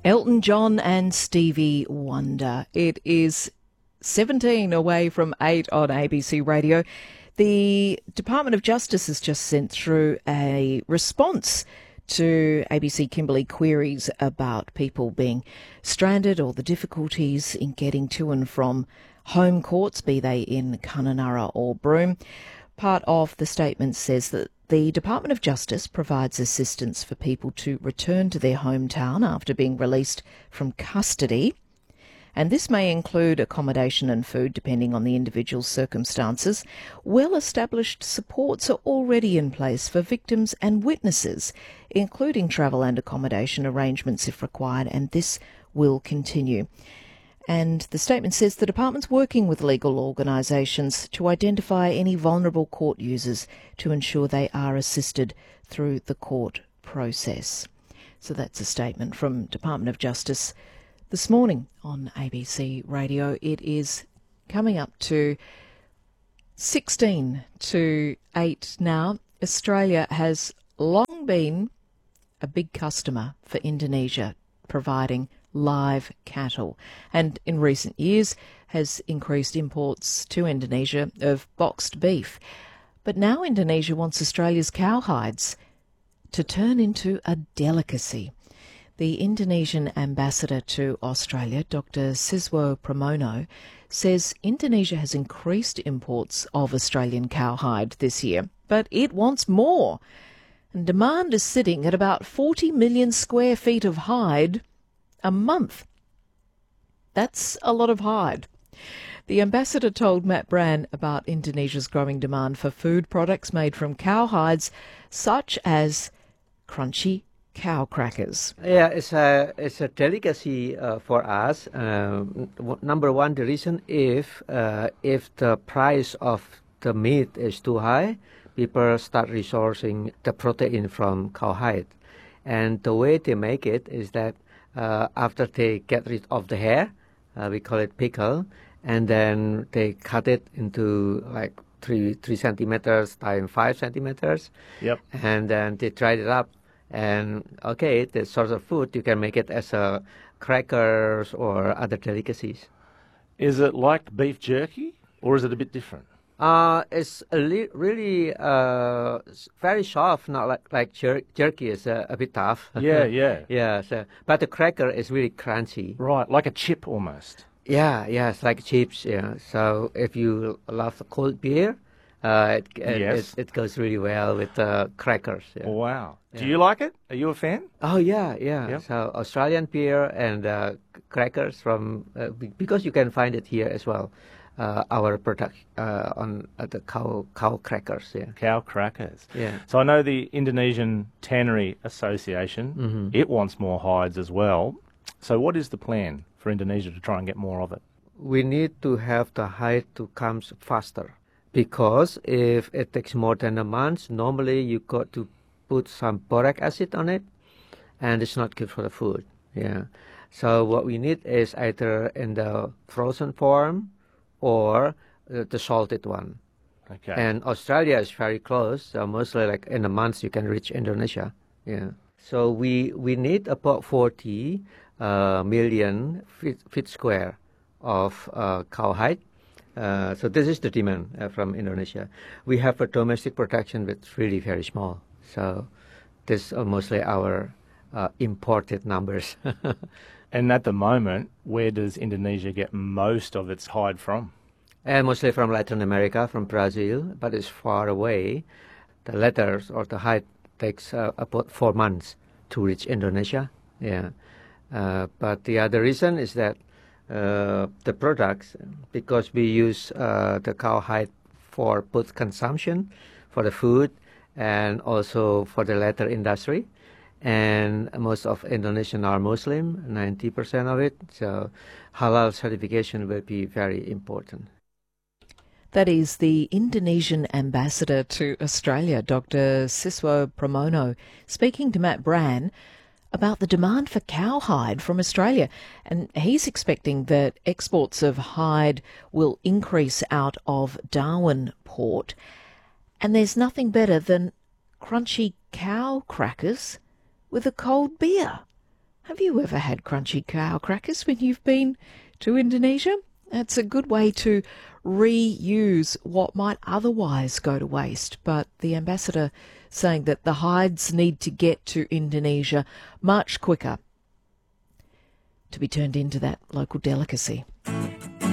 Elton John and Stevie Wonder. It is 17 away from 8 on ABC Radio. The Department of Justice has just sent through a response to ABC Kimberley queries about people being stranded or the difficulties in getting to and from home courts, be they in Kununurra or Broome. Part of the statement says that the Department of Justice provides assistance for people to return to their hometown after being released from custody. And this may include accommodation and food depending on the individual's circumstances. Well-established supports are already in place for victims and witnesses, including travel and accommodation arrangements if required, and this will continue. And the statement says the department's working with legal organisations to identify any vulnerable court users to ensure they are assisted through the court process. So that's a statement from Department of Justice this morning on ABC Radio. It is coming up to 16 to 8 now. Australia has long been a big customer for Indonesia, providing live cattle, and in recent years has increased imports to Indonesia of boxed beef. But now Indonesia wants Australia's cowhides to turn into a delicacy. The Indonesian ambassador to Australia, Dr. Siswo Pramono, says Indonesia has increased imports of Australian cowhide this year, but it wants more. And demand is sitting at about 40 million square feet of hide a month. That's a lot of hide. The ambassador told Matt Brand about Indonesia's growing demand for food products made from cowhides, such as crunchy cow crackers. Yeah, it's a delicacy for us. Number one, the reason if the price of the meat is too high, people start resourcing the protein from cowhide, and the way they make it is that after they get rid of the hair, we call it pickle, and then they cut it into like 3 centimeters times 5 centimeters. Yep. And then they dried it up. And okay, the sort of food you can make it as crackers or other delicacies. Is it like beef jerky, or is it a bit different? It's really very soft, not like jerky is a bit tough. Yeah. Yeah. So, but the cracker is really crunchy. Right, like a chip almost. Yeah, it's like chips. Yeah. So if you love the cold beer, it goes really well with crackers. Yeah. Wow. Yeah. Do you like it? Are you a fan? Oh yeah. Yep. So Australian beer and crackers from because you can find it here as well. Our product on the cow crackers. Yeah. Cow crackers. Yeah. So I know the Indonesian Tannery Association. It wants more hides as well. So what is the plan for Indonesia to try and get more of it? We need to have the hide to come faster, because if it takes more than a month, normally you got to put some boric acid on it, and it's not good for the food. Yeah. So what we need is either in the frozen form or the salted one. Okay. And Australia is very close, so mostly like in a month you can reach Indonesia. Yeah. So we need about 40 million feet square of cowhide. So this is the demand from Indonesia. We have a domestic production that's really very small. So this are mostly our imported numbers. And at the moment, where does Indonesia get most of its hide from? And mostly from Latin America, from Brazil, but it's far away. The leathers or the hide takes about 4 months to reach Indonesia. Yeah. But the other reason is that the products, because we use the cowhide for both consumption, for the food, and also for the leather industry. And most of Indonesians are Muslim, 90% of it. So halal certification will be very important. That is the Indonesian ambassador to Australia, Dr. Siswo Pramono, speaking to Matt Brand about the demand for cowhide from Australia. And he's expecting that exports of hide will increase out of Darwin Port. And there's nothing better than crunchy cow crackers with a cold beer. Have you ever had crunchy cow crackers when you've been to Indonesia? It's a good way to reuse what might otherwise go to waste. But the ambassador saying that the hides need to get to Indonesia much quicker to be turned into that local delicacy.